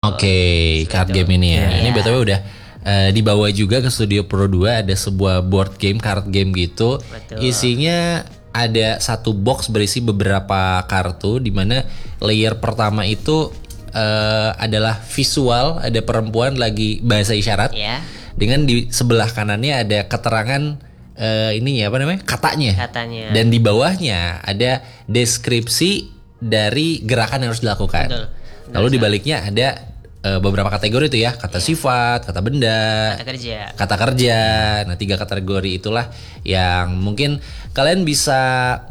Oke, card game ini ya. Ini BTW udah dibawa juga ke Studio Pro 2, ada sebuah board game, card game gitu. Betul. Isinya ada satu box berisi beberapa kartu, di mana layer pertama itu adalah visual, ada perempuan lagi bahasa isyarat. Ya. Dengan di sebelah kanannya ada keterangan ini ya apa namanya? Katanya. Dan di bawahnya ada deskripsi dari gerakan yang harus dilakukan. Betul. Lalu di baliknya ada beberapa kategori itu ya, kata sifat, kata benda, kata kerja. Nah, 3 kategori itulah yang mungkin kalian bisa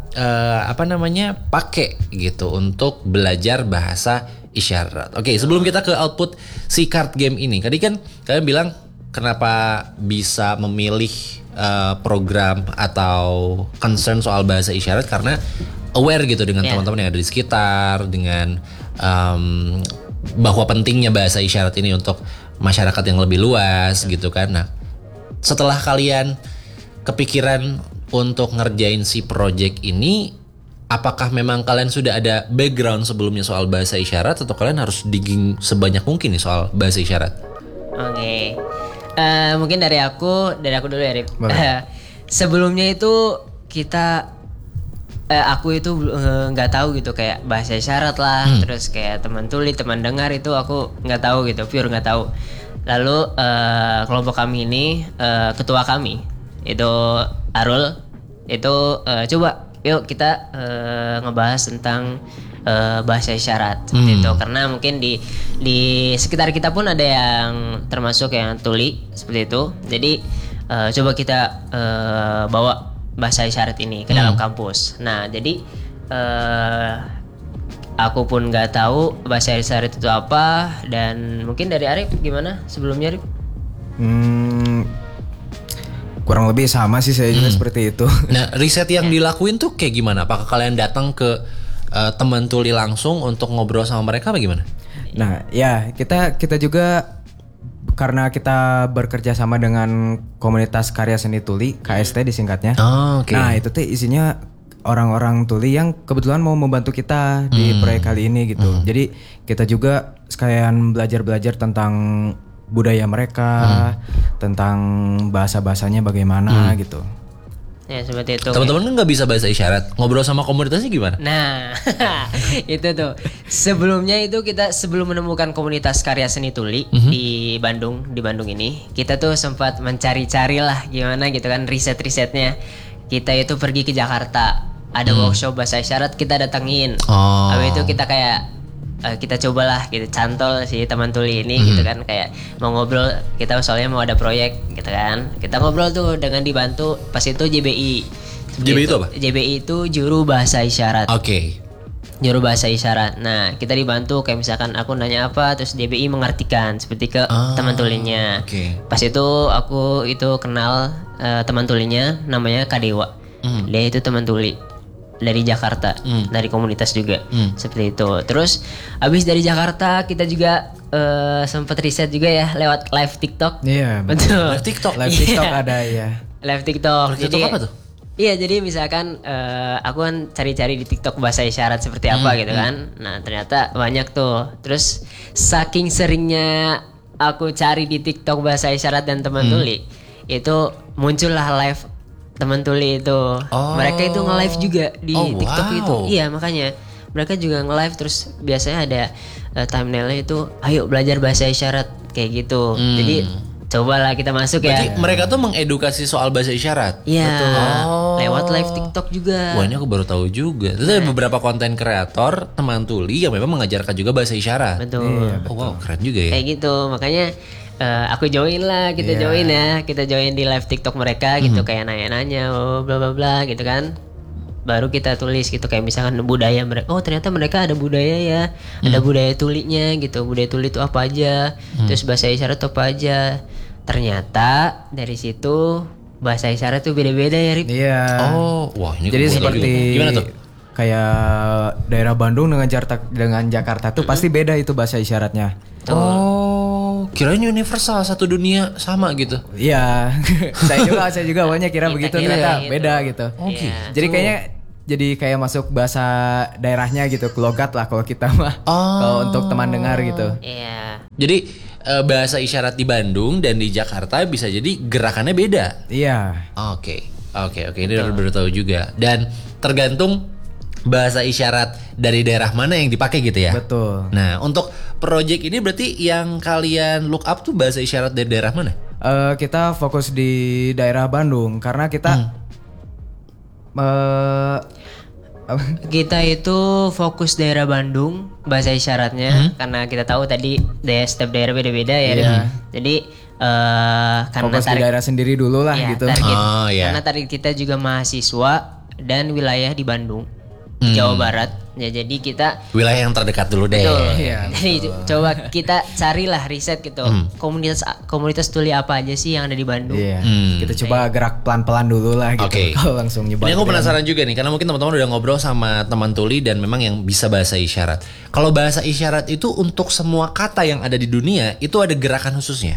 pakai gitu untuk belajar bahasa isyarat. Oke, sebelum kita ke output si card game ini, tadi kan kalian bilang kenapa bisa memilih program atau concern soal bahasa isyarat karena aware gitu dengan teman-teman yang ada di sekitar, dengan bahwa pentingnya bahasa isyarat ini untuk masyarakat yang lebih luas gitu kan. Nah, setelah kalian kepikiran untuk ngerjain si project ini, apakah memang kalian sudah ada background sebelumnya soal bahasa isyarat atau kalian harus digging sebanyak mungkin nih soal bahasa isyarat? Oke. Mungkin dari aku dulu ya, Rip. Sebelumnya itu aku itu nggak tahu gitu kayak bahasa isyarat lah, terus kayak teman tuli, teman dengar itu aku nggak tahu gitu, pure nggak tahu. Lalu kelompok kami ini, ketua kami itu Arul itu coba yuk kita ngebahas tentang bahasa isyarat seperti itu, karena mungkin di sekitar kita pun ada yang termasuk yang tuli seperti itu. Jadi coba kita bawa bahasa isyarat ini ke dalam kampus. Nah, jadi aku pun nggak tahu bahasa isyarat itu apa, dan mungkin dari Arif gimana sebelumnya, Arif? Kurang lebih sama sih saya juga seperti itu. Nah, riset yang dilakuin tuh kayak gimana? Apakah kalian datang ke teman tuli langsung untuk ngobrol sama mereka apa gimana? Nah, ya kita juga karena kita bekerja sama dengan komunitas karya seni tuli, KST disingkatnya. Oh, oke. Nah, itu tuh isinya orang-orang tuli yang kebetulan mau membantu kita di proyek kali ini gitu. Jadi kita juga sekalian belajar tentang budaya mereka, tentang bahasa-bahasanya bagaimana gitu. Ya seperti itu. Teman-teman kan nggak bisa bahasa isyarat, ngobrol sama komunitasnya gimana? Nah, itu tuh. Sebelumnya itu kita sebelum menemukan komunitas karya seni tuli di Bandung ini, kita tuh sempat mencari-cari lah gimana gitu kan risetnya. Kita itu pergi ke Jakarta, ada workshop bahasa isyarat kita datengin. Habis itu kita kayak kita cobalah gitu cantol si teman tuli ini gitu kan, kayak mau ngobrol, kita soalnya mau ada proyek gitu kan, kita ngobrol tuh dengan dibantu pas itu JBI. JBI itu apa? JBI itu juru bahasa isyarat. Oke. Juru bahasa isyarat. Nah, kita dibantu kayak misalkan aku nanya apa, terus JBI mengartikan seperti ke teman tulinya. Pas itu aku itu kenal teman tulinya namanya Kadewa. Dia itu teman tuli dari Jakarta, dari komunitas juga, seperti itu. Terus abis dari Jakarta kita juga sempat riset juga ya lewat live TikTok. Iya, betul. Live TikTok ada ya. Live TikTok. Jadi apa tuh? Iya, jadi misalkan aku kan cari-cari di TikTok bahasa isyarat seperti apa gitu kan. Nah, ternyata banyak tuh. Terus saking seringnya aku cari di TikTok bahasa isyarat dan teman tuli, itu muncullah live teman tuli itu. Mereka itu nge-live juga di TikTok itu. Iya, makanya mereka juga nge-live, terus biasanya ada thumbnailnya itu ayo belajar bahasa isyarat kayak gitu. Jadi cobalah kita masuk ya. Berarti mereka tuh mengedukasi soal bahasa isyarat. Iya. Lewat live TikTok juga. Wah, ini aku baru tahu juga. Terus ada beberapa konten kreator teman tuli yang memang mengajarkan juga bahasa isyarat. Betul. Wow, keren juga ya. Kayak gitu. Makanya aku join lah, kita join di live TikTok mereka gitu, kayak nanya-nanya, bla bla bla gitu kan. Baru kita tulis gitu kayak misalkan budaya mereka. Oh, ternyata mereka ada budaya ya. Ada budaya tulinya gitu. Budaya tuli itu apa aja? Terus bahasa isyarat apa aja? Ternyata dari situ bahasa isyarat tuh beda-beda ya, Rip. Iya. Wah, ini jadi seperti gimana tuh? Kayak daerah Bandung dengan Jakarta tuh pasti beda itu bahasa isyaratnya. Kirain universal satu dunia sama gitu. Iya. saya juga awalnya kira begitu, ternyata gitu. beda gitu. Jadi kayaknya kayak masuk bahasa daerahnya gitu, logat lah kalau kita mah. Kalau untuk teman dengar gitu. Iya. Jadi bahasa isyarat di Bandung dan di Jakarta bisa jadi gerakannya beda. Iya. Oke. Ini baru tahu juga. Dan tergantung bahasa isyarat dari daerah mana yang dipakai gitu ya. Betul. Nah, untuk project ini berarti yang kalian look up tuh bahasa isyarat dari daerah mana? Kita fokus di daerah Bandung karena kita Kita itu fokus daerah Bandung bahasa isyaratnya karena kita tahu tadi setiap daerah beda-beda ya. Jadi karena fokus di daerah sendiri dulu lah gitu. Karena target kita juga mahasiswa dan wilayah di Bandung, Jawa Barat. Ya jadi kita wilayah yang terdekat dulu deh. Iya, jadi coba kita carilah riset gitu. Komunitas tuli apa aja sih yang ada di Bandung? Iya. Kita coba gerak pelan-pelan dulu lah gitu. Kalau langsung nyebar. Ini aku penasaran juga nih karena mungkin teman-teman udah ngobrol sama teman tuli dan memang yang bisa bahasa isyarat. Kalau bahasa isyarat itu untuk semua kata yang ada di dunia itu ada gerakan khususnya?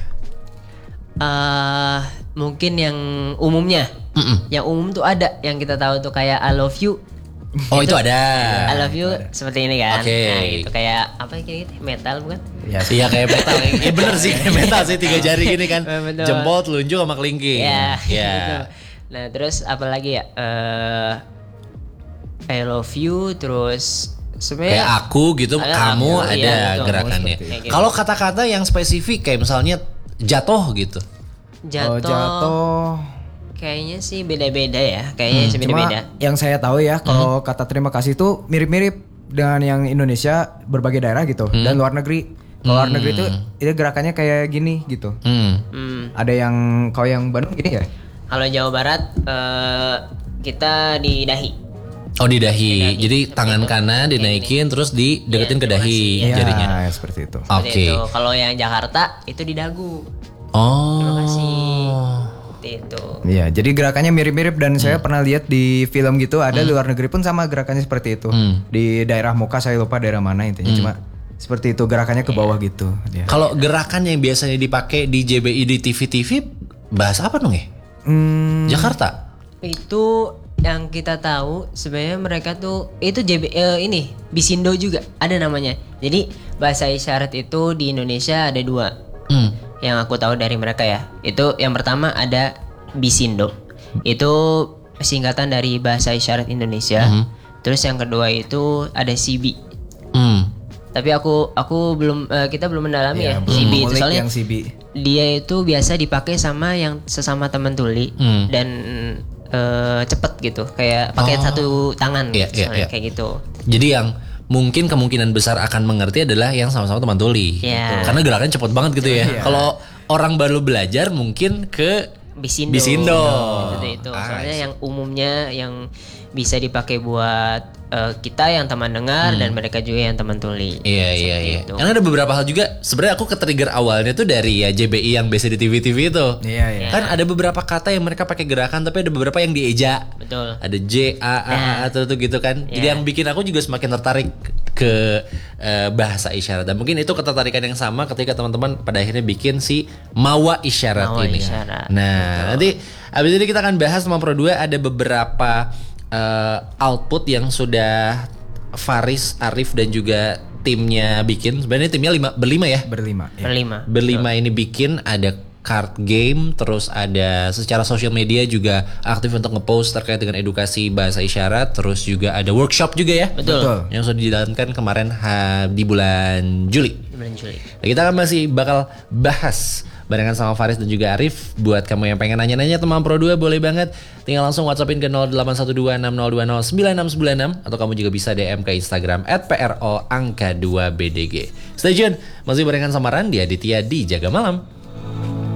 Mungkin yang umumnya. Yang umum tuh ada yang kita tahu tuh kayak I love you. Oh itu ada. I love you seperti ini kan. Nah gitu kayak apa kayak gitu metal bukan? Iya kayak metal. Iya bener sih kayak metal sih 3 jari gini kan. Jempol, telunjuk sama kelingking. Iya. Gitu. Nah terus apa lagi ya? I love you terus sebenarnya kayak aku gitu, kamu ada gerakannya. Kalau kata-kata yang spesifik kayak misalnya jatuh gitu. Jatuh. Kayaknya sih beda-beda ya. Kayaknya sih beda-beda. Yang saya tahu ya kalau kata terima kasih itu mirip-mirip dengan yang Indonesia berbagai daerah gitu dan luar negeri. Kalau luar negeri itu gerakannya kayak gini gitu. Ada yang kalau yang Bandung gini ya? Kalau Jawa Barat kita di dahi. Oh di dahi. Jadi tangan kanan dinaikin terus dideketin ke dahi jarinya. Ya, seperti itu. Oke. Kalau yang Jakarta itu di dagu. Oh. Terima kasih. Itu. Iya, jadi gerakannya mirip-mirip dan saya pernah lihat di film gitu ada di luar negeri pun sama gerakannya seperti itu. Di daerah muka saya lupa daerah mana intinya cuma seperti itu gerakannya ke bawah gitu. Kalau gerakan yang biasanya dipakai di JBI di TV-TV bahasa apa dong ya? Jakarta. Itu yang kita tahu sebenarnya mereka tuh itu ini Bisindo juga ada namanya. Jadi bahasa isyarat itu di Indonesia ada 2. Yang aku tahu dari mereka ya. Itu yang pertama ada Bisindo. Itu singkatan dari bahasa isyarat Indonesia. Terus yang kedua itu ada CB. Tapi aku belum kita belum mendalami ya CB itu soalnya dia itu biasa dipakai sama yang sesama teman tuli dan cepet gitu kayak pakai satu tangan kayak gitu. Jadi yang mungkin kemungkinan besar akan mengerti adalah yang sama-sama teman tuli. Karena gerakannya cepet banget gitu ya. Kalau orang baru belajar mungkin ke Bisindo. Itu soalnya yang umumnya yang bisa dipakai buat kita yang teman dengar dan mereka juga yang teman tuli. Iya. Karena ada beberapa hal juga sebenarnya aku ke-trigger awalnya tuh dari ya JBI yang biasa di TV-TV itu. Iya. Kan ada beberapa kata yang mereka pakai gerakan tapi ada beberapa yang dieja. Betul. Ada J, A atau gitu kan. Jadi yang bikin aku juga semakin tertarik ke bahasa isyarat. Dan mungkin itu ketertarikan yang sama ketika teman-teman pada akhirnya bikin si Mawa Isyarat ini. Nah, nanti abis ini kita akan bahas sama Pro 2 ada beberapa output yang sudah Faris, Arif dan juga timnya bikin. Sebenarnya timnya berlima ya? Berlima ini bikin ada card game, terus ada secara sosial media juga aktif untuk ngepost terkait dengan edukasi bahasa isyarat, terus juga ada workshop juga ya? Betul. Yang sudah dijalankan kemarin di bulan Juli. Nah, kita kan masih bakal bahas barengan sama Faris dan juga Arif. Buat kamu yang pengen nanya-nanya teman Pro 2 boleh banget tinggal langsung WhatsAppin ke 081260209996 atau kamu juga bisa DM ke Instagram @pro_2bdg. Stay tune, masih barengan sama Randi Aditya di Jaga Malam.